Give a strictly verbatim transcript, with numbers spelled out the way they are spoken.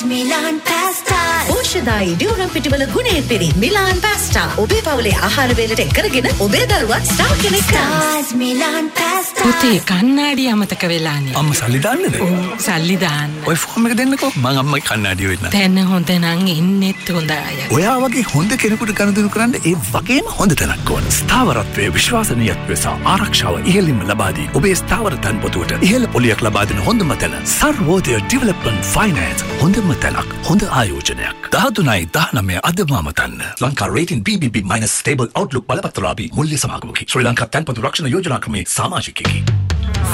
Milan Pasta. ඕෂධායි ඩියුරම් පිටිවල ගුණයෙන් පිරි මිලාන් පාස්ටා. ඔබේ පවුලේ ආහාර වේලට එකරගෙන ඔබේ දරුවා ස්ටාර් කෙනෙක් Stars Milan Pasta. පුතේ කන්නාඩි අමතක වෙලානේ. අම්ම සල්ලි දාන්නද? ඔව් සල්ලි දාන්න. ඔය ෆෝම් එක දෙන්නකෝ මං අම්මයි කන්නාඩි වෙන්න. දැන් හොඳ නම් ඉන්නෙත් හොඳ අය. ඔයා වගේ හොඳ කෙනෙකුට කනදුරු කරන්න ඒ වගේම හොඳ තැනක් ඕන. ස්ථාවරත්වයේ විශ්වාසනීයත්වය සහ ආරක්ෂාව ඉහළින්ම ලබා දී ඔබේ ස්ථාවර තන්පොතුවට ඉහළ පොලියක් ලබා දෙන හොඳම තැන සර්වෝදය ඩෙවලොප්මන්ට් ෆයිනෑන්ස්. හොඳම තැනක්, හොඳ ආයෝජනයක්. දහතුනයි දහනවය අදමාම තන්න. ලංකා රේටින් බී බී බී මයිනස් ස්ටේබල් අවුට්ලුක් බලපත්‍රාපි මුල්‍ය සමාගමකි. ශ්‍රී ලංකා තන්පොතු රක්ෂණ යෝජනා ක්‍රමේ සමාජිකයෙකි.